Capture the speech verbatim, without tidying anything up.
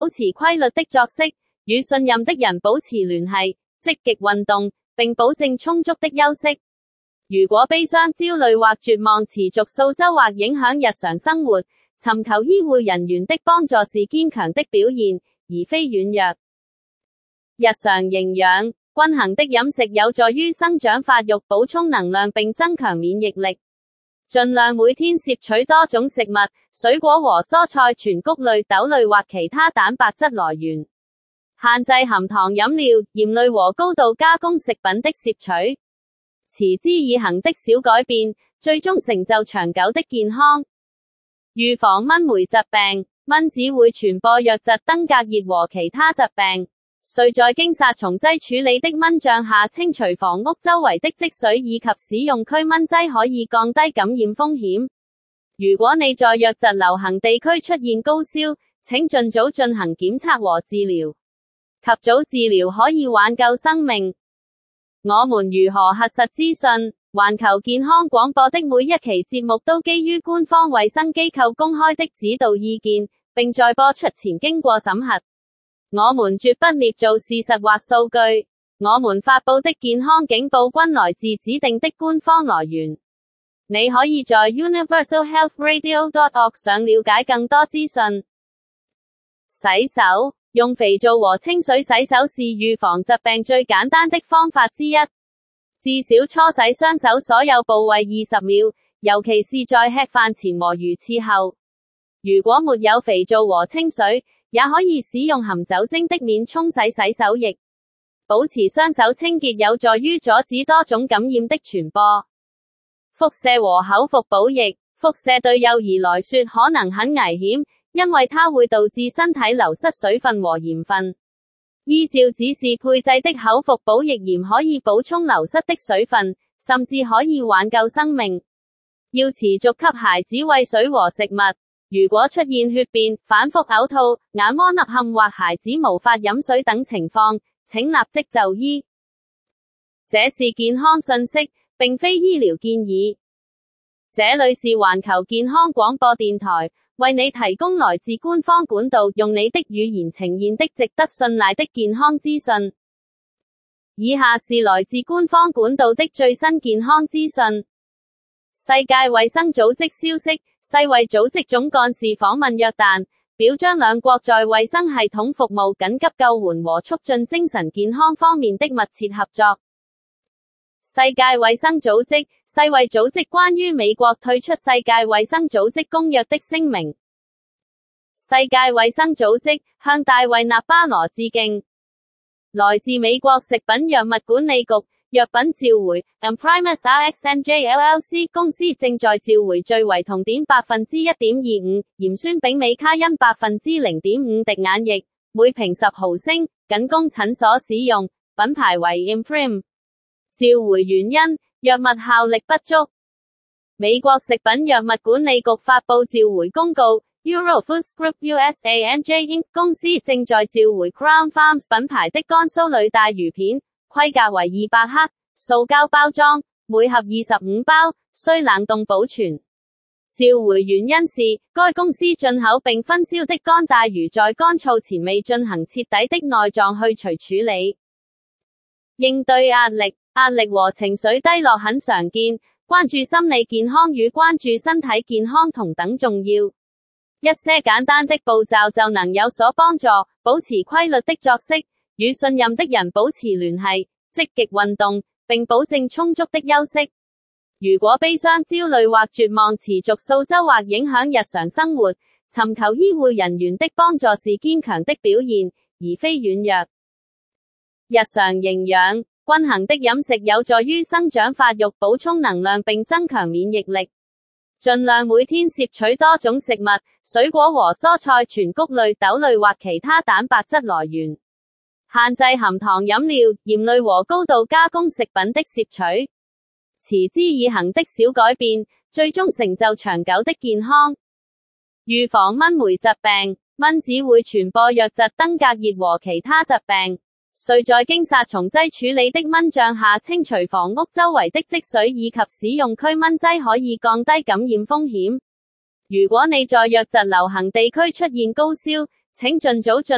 保持規律的作息，與信任的人保持聯繫，積極運動，並保證充足的休息。如果悲傷、焦慮或絕望持續數週或影響日常生活，尋求醫護人員的幫助是堅強的表現，而非軟弱。日常營養，均衡的飲食有助於生長發育、補充能量並增強免疫力。盡量每天攝取多種食物、水果和蔬菜、全穀類、豆類或其他蛋白質來源。限制含糖飲料、鹽類和高度加工食品的攝取。持之以恆的小改變，最終成就長久的健康。預防蚊媒疾病，蚊子會傳播瘧疾、登革熱和其他疾病。需在經殺蟲劑處理的蚊帳下清除房屋周圍的積水，以及使用驅蚊劑可以降低感染風險。如果你在瘧疾流行地區出現高燒，請盡早進行檢測和治療。及早治療可以挽救生命。我們如何核實資訊？環球健康廣播的每一期節目都基於官方衛生機構公開的指導意見，並在播出前經過審核。我們絕不捏造事實或數據，我們發佈的健康警報均來自指定的官方來源。你可以在 universal health radio dot org 上了解更多資訊。洗手，用肥皂和清水洗手是預防疾病最簡單的方法之一。至少搓洗雙手所有部位二十秒，尤其是在吃飯前和如廁後。如果沒有肥皂和清水，也可以使用含酒精的免沖洗洗手液。保持雙手清潔有助於阻止多種感染的傳播。輻射和口服補液，輻射對幼兒來說可能很危險，因為它會導致身體流失水分和鹽分。依照指示配製的口服補液鹽可以補充流失的水分，甚至可以挽救生命。要持續給孩子餵水和食物。如果出現血便、反覆嘔吐、眼窩凹陷或孩子無法飲水等情況，請立即就醫。這是健康信息，並非醫療建議。這裏是環球健康廣播電台，為你提供來自官方管道，用你的語言呈現的值得信賴的健康資訊。以下是來自官方管道的最新健康資訊。世界衛生組織消息，世衛組織總幹事訪問約旦，表彰兩國在衛生系統服務、緊急救援和促進精神健康方面的密切合作。世界衛生組織，世衛組織關於美國退出世界衛生組織公約的聲明。世界衛生組織向大衛納巴羅致敬。來自美國食品藥物管理局藥品召回 Imprimis-Rx-N J L L C 公司正在召回最為銅碘百分之一點二五、鹽酸丙美卡因百分之零點五滴眼液，每瓶十毫升，僅供診所使用，品牌為 Imprim。召回原因：藥物效力不足。美國食品藥物管理局發佈召回公告。Euro Foods Group U S A N J Incorporated 公司正在召回 Crown Farms 品牌的乾酥裏帶魚片，規格為二百克，塑膠包裝，每盒二十五包，需冷凍保存。召回原因是，該公司進口並分銷的乾帶魚在乾燥前未進行徹底的內臟去除處理。應對壓力，壓力和情緒低落很常見，關注心理健康與關注身體健康同等重要。一些簡單的步驟就能有所幫助，保持規律的作息，與信任的人保持聯繫，積極運動，並保證充足的休息。如果悲傷、焦慮或絕望持續數週或影響日常生活，尋求醫護人員的幫助是堅強的表現，而非軟弱。日常營養，均衡的飲食有助於生長發育、補充能量並增強免疫力。盡量每天攝取多種食物、水果和蔬菜、全穀類、豆類或其他蛋白質來源。限制含糖飲料、鹽類和高度加工食品的攝取。持之以恆的小改變，最終成就長久的健康。預防蚊媒疾病，蚊子會傳播瘧疾、登革熱和其他疾病。需在經殺蟲劑處理的蚊帳下清除房屋周圍的積水，以及使用驅蚊劑可以降低感染風險。如果你在瘧疾流行地區出現高燒，請盡早進